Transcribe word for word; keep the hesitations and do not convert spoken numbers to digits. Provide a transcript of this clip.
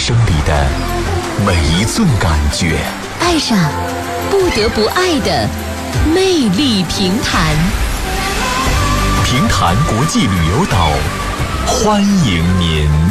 生里的每一寸感觉， 爱上不得不爱的魅力平潭。 平潭国际旅游岛，欢迎您。